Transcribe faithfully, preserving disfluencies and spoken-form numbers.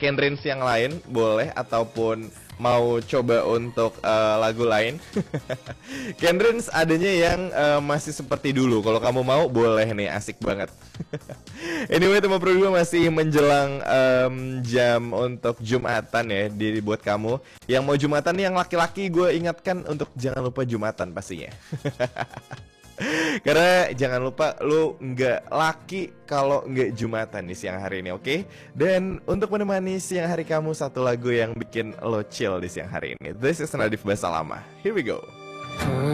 Kendrins yang lain boleh, ataupun mau coba untuk uh, lagu lain. Kendrins adanya yang uh, masih seperti dulu. Kalau kamu mau boleh nih, asik banget. Anyway, teman Pro dua masih menjelang um, jam untuk Jumatan ya, di buat kamu yang mau Jumatan, yang laki-laki gue ingatkan untuk jangan lupa Jumatan pastinya. Karena jangan lupa lu nggak laki kalau nggak Jumatan di siang hari ini, oke? Okay? Dan untuk menemani siang hari kamu, satu lagu yang bikin lo chill di siang hari ini. This is Nadif Basalama. Here we go.